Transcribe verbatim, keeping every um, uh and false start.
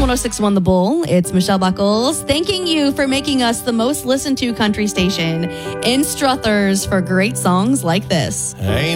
one oh six point one The Bull. It's Michelle Buckles thanking you for making us the most listened to country station in Struthers for great songs like this. Ain't